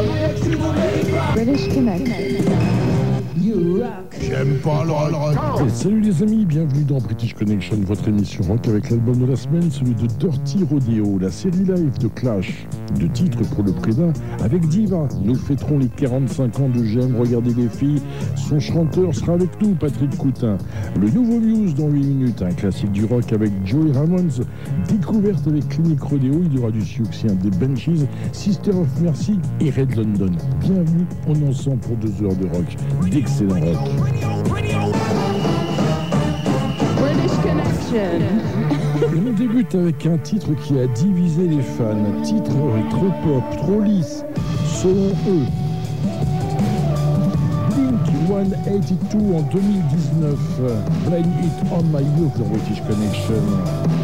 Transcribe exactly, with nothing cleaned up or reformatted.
British Connection. J'aime pas le rock. Et salut les amis, bienvenue dans British Connection, votre émission rock avec l'album de la semaine, celui de Dirty Rodeo, la série live de Clash. Deux titres pour le prix d'un avec Diva. Nous fêterons les quarante-cinq ans de J'aime regarder les filles. Son chanteur sera avec nous, Patrick Coutin. Le nouveau Muse dans huit minutes, un classique du rock avec Joey Ramones. Découverte avec Clinique Rodeo, il y aura du succès des Benchies, Sister of Mercy et Red London. Bienvenue, on est ensemble pour deux heures de rock. D'excellent rock. British Connection. Et on débute avec un titre qui a divisé les fans. Un titre trop pop, trop lisse, selon eux. Blink cent quatre-vingt-douze en deux mille dix-neuf. Blame It On My Youth dans British Connection.